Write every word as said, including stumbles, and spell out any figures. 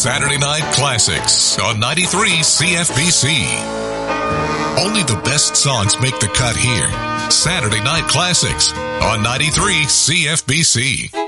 Saturday Night Classics on ninety-three C F B C. Only the best songs make the cut here. Saturday Night Classics on ninety-three C F B C.